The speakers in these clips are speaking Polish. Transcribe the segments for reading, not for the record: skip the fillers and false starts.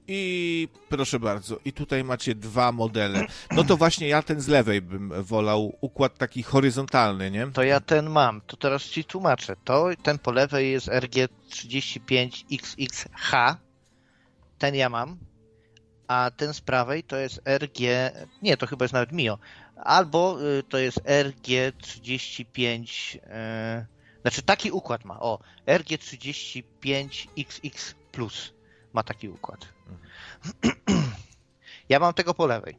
I proszę bardzo, i tutaj macie dwa modele. No to właśnie ja ten z lewej bym wolał, układ taki horyzontalny, nie? To ja ten mam, to teraz ci tłumaczę. Ten po lewej jest RG35XX-H, ten ja mam, a ten z prawej to jest nie, to chyba jest nawet Mio, albo to jest RG35, znaczy taki układ ma, RG35XX Plus ma taki układ. Ja mam tego po lewej.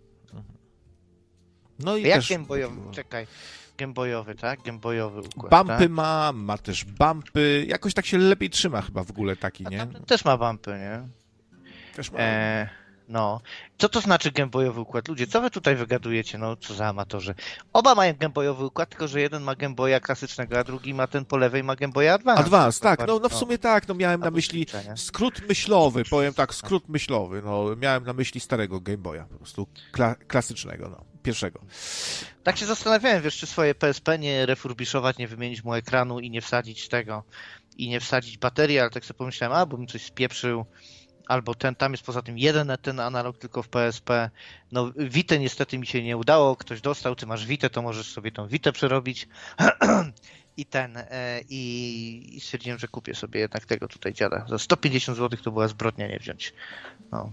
No i jak też... gameboyowy? Czekaj. Gameboyowy, tak? Gameboyowy układ. Bumpy tak? ma też bumpy. Jakoś tak się lepiej trzyma chyba w ogóle taki, nie? Też ma bumpy, nie? Też ma. No. Co to znaczy gameboyowy układ? Ludzie, co wy tutaj wygadujecie? No, co za amatorzy. Oba mają gameboyowy układ, tylko że jeden ma Gameboya klasycznego, a drugi ma ten po lewej ma Gameboya Advance. Advance, tak. No w sumie tak. No miałem na myśli skrót myślowy, powiem tak, skrót myślowy. No miałem na myśli starego Gameboya, po prostu klasycznego, no. Pierwszego. Tak się zastanawiałem, wiesz, czy swoje PSP nie refurbiszować, nie wymienić mu ekranu i nie wsadzić tego, i nie wsadzić baterii, ale tak sobie pomyślałem, bo bym coś spieprzył, albo tam jest poza tym jeden ten analog tylko w PSP. No Vitę niestety mi się nie udało, ktoś dostał, ty masz Vitę, to możesz sobie tą Vitę przerobić i stwierdziłem, że kupię sobie jednak tego tutaj dziada. Za 150 zł to była zbrodnia nie wziąć. No.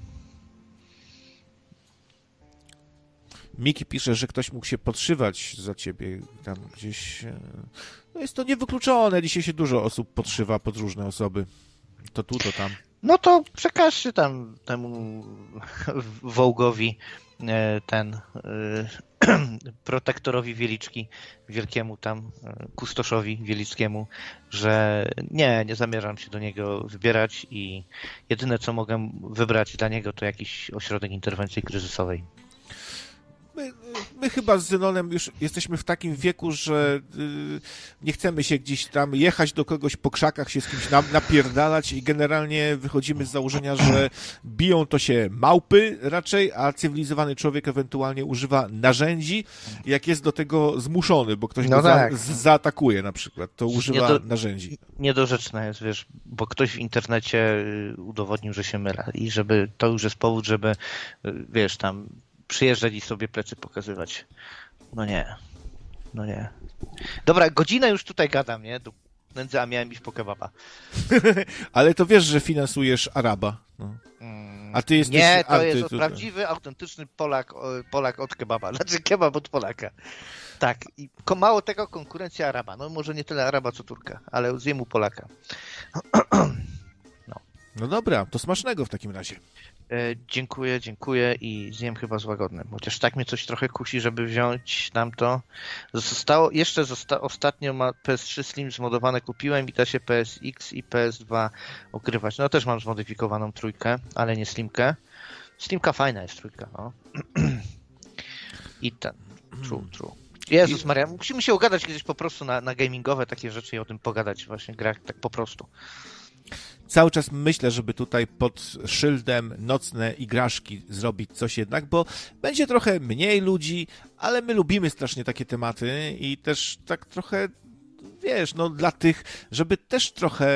Miki pisze, że ktoś mógł się podszywać za ciebie tam gdzieś. No jest to niewykluczone. Dzisiaj się dużo osób podszywa pod różne osoby. To tu, to tam. No to przekażcie temu Wołgowi protektorowi Wieliczki, wielkiemu tam kustoszowi wielickiemu, że nie zamierzam się do niego wybierać i jedyne co mogę wybrać dla niego to jakiś ośrodek interwencji kryzysowej. My chyba z Zenonem już jesteśmy w takim wieku, że nie chcemy się gdzieś tam jechać do kogoś po krzakach, się z kimś napierdalać i generalnie wychodzimy z założenia, że biją to się małpy raczej, a cywilizowany człowiek ewentualnie używa narzędzi, jak jest do tego zmuszony, bo ktoś go zaatakuje na przykład, to używa narzędzi. Niedorzeczne jest, wiesz, bo ktoś w internecie udowodnił, że się mylę i żeby to już jest powód, żeby, wiesz, tam przyjeżdżać i sobie plecy pokazywać. No nie. Dobra, godzinę już tutaj gadam, nie? Do nędzy, a miałem iść po kebaba. Ale to wiesz, że finansujesz Araba. No. A ty jesteś... Nie, to jest prawdziwy, autentyczny Polak od kebaba. Znaczy kebab od Polaka. Tak. I mało tego, konkurencja Araba. No może nie tyle Araba, co Turka, ale zjem u Polaka. No dobra, to smacznego w takim razie. Dziękuję i zjem chyba z łagodnym. Chociaż tak mnie coś trochę kusi, żeby wziąć nam to. Ostatnio PS3 Slim zmodowane kupiłem i da się PSX i PS2 ogrywać. No też mam zmodyfikowaną trójkę, ale nie Slimkę. Slimka fajna jest trójka, no. I ten. True. Jezus Maria, musimy się ugadać kiedyś po prostu na gamingowe takie rzeczy i o tym pogadać właśnie grach tak po prostu. Cały czas myślę, żeby tutaj pod szyldem nocne igraszki zrobić coś jednak, bo będzie trochę mniej ludzi, ale my lubimy strasznie takie tematy i też tak trochę, wiesz, no dla tych, żeby też trochę,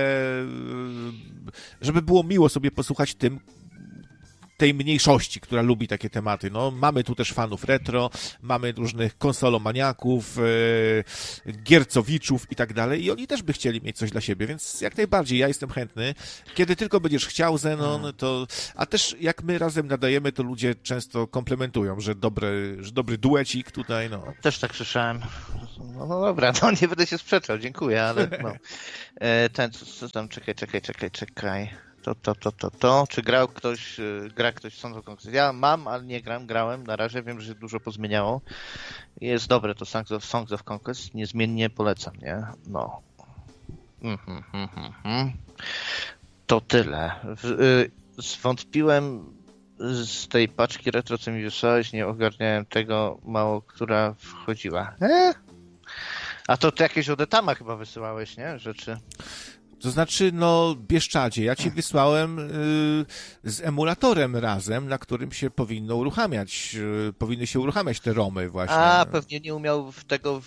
żeby było miło sobie posłuchać tej mniejszości, która lubi takie tematy. No, mamy tu też fanów retro, mamy różnych konsolomaniaków, giercowiczów i tak dalej i oni też by chcieli mieć coś dla siebie, więc jak najbardziej ja jestem chętny. Kiedy tylko będziesz chciał, Zenon, to... A też jak my razem nadajemy, to ludzie często komplementują, że dobry duecik tutaj, no. Też tak słyszałem. No dobra, no nie będę się sprzeczał, dziękuję, ale no. Co tam, czekaj. To. Czy gra ktoś w Songs of Conquest? Ja mam, ale nie grałem na razie, wiem, że się dużo pozmieniało. Jest dobre to Songs of Conquest, niezmiennie polecam, nie? No. To tyle. Zwątpiłem z tej paczki retro, co mi wysłałeś, nie ogarniałem tego mało, która wchodziła. A to ty jakieś od Etama chyba wysyłałeś, nie? Rzeczy. To znaczy, no, Bieszczadzie, ja ci wysłałem z emulatorem razem, na którym się powinny się uruchamiać te ROMy właśnie. A, pewnie nie umiał tego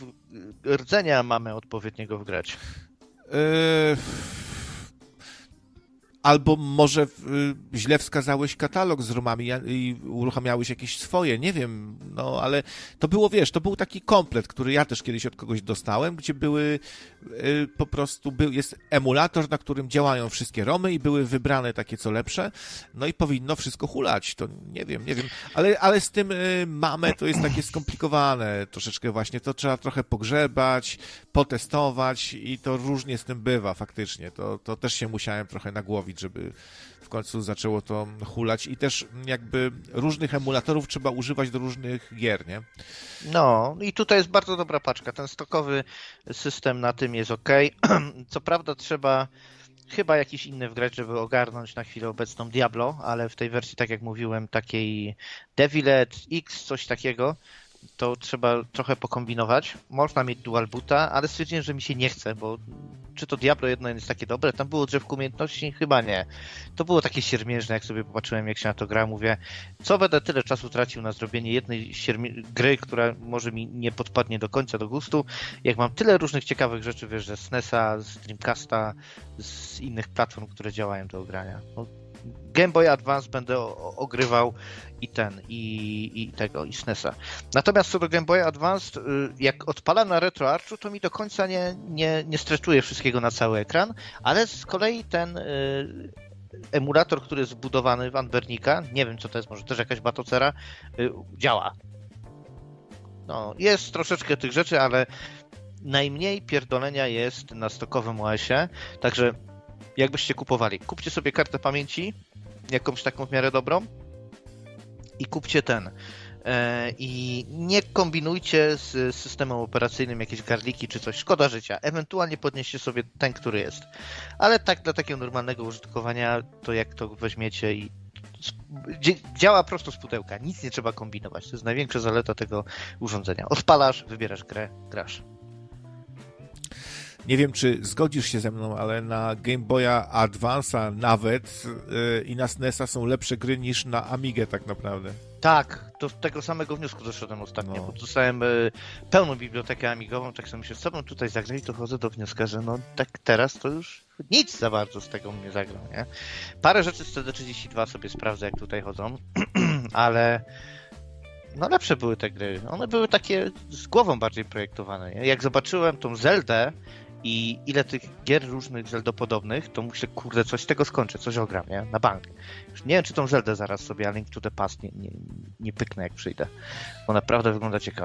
rdzenia mamy odpowiedniego wgrać. Albo może źle wskazałeś katalog z ROMami i uruchamiałeś jakieś swoje, nie wiem, no ale to było, wiesz, to był taki komplet, który ja też kiedyś od kogoś dostałem, gdzie były po prostu, jest emulator, na którym działają wszystkie ROMy i były wybrane takie co lepsze, no i powinno wszystko hulać, to nie wiem, ale z tym MAME to jest takie skomplikowane troszeczkę właśnie, to trzeba trochę pogrzebać, potestować i to różnie z tym bywa faktycznie, to też się musiałem trochę nagłowić, żeby w końcu zaczęło to hulać i też jakby różnych emulatorów trzeba używać do różnych gier, nie? No i tutaj jest bardzo dobra paczka. Ten stokowy system na tym jest ok. Co prawda trzeba chyba jakiś inny wgrać, żeby ogarnąć na chwilę obecną Diablo, ale w tej wersji, tak jak mówiłem, takiej Devilet X, coś takiego, to trzeba trochę pokombinować. Można mieć dual boota, ale stwierdziłem, że mi się nie chce, bo czy to Diablo 1 jest takie dobre? Tam było drzewko umiejętności? Chyba nie. To było takie siermiężne, jak sobie popatrzyłem, jak się na to gra. Mówię, co będę tyle czasu tracił na zrobienie jednej gry, która może mi nie podpadnie do końca do gustu, jak mam tyle różnych ciekawych rzeczy, wiesz, że z NES-a, z Dreamcasta, z innych platform, które działają do grania. No, Game Boy Advance będę ogrywał i SNES-a. Natomiast co do Game Boy Advance, jak odpalam na RetroArchu, to mi do końca nie streszczuje wszystkiego na cały ekran, ale z kolei ten emulator, który jest wbudowany w Anbernika, nie wiem co to jest, może też jakaś batocera, działa. No, jest troszeczkę tych rzeczy, ale najmniej pierdolenia jest na stokowym OS-ie, także jakbyście kupowali, kupcie sobie kartę pamięci, jakąś taką w miarę dobrą i kupcie ten. I nie kombinujcie z systemem operacyjnym jakieś garliki czy coś, szkoda życia. Ewentualnie podnieście sobie ten, który jest. Ale tak dla takiego normalnego użytkowania, to jak to weźmiecie i działa prosto z pudełka, nic nie trzeba kombinować. To jest największa zaleta tego urządzenia. Odpalasz, wybierasz grę, grasz. Nie wiem, czy zgodzisz się ze mną, ale na Game Boya Advance'a nawet i na SNES-a są lepsze gry niż na Amigę tak naprawdę. Tak, do tego samego wniosku doszedłem ostatnio, bo dostałem pełną bibliotekę amigową, tak sobie myślę, co bym tutaj zagrał i dochodzę do wniosku, że no tak teraz to już nic za bardzo z tego mnie zagrał, nie? Parę rzeczy z CD32 sobie sprawdzę, jak tutaj chodzą, ale no lepsze były te gry. One były takie z głową bardziej projektowane, nie? Jak zobaczyłem tą Zeldę i ile tych gier różnych Zeldopodobnych, to myślę, kurde, coś z tego skończę, coś ogram, nie? Na bank. Już nie wiem, czy tą Zeldę zaraz sobie, A Link to the Past nie pyknę, jak przyjdę. Bo naprawdę wygląda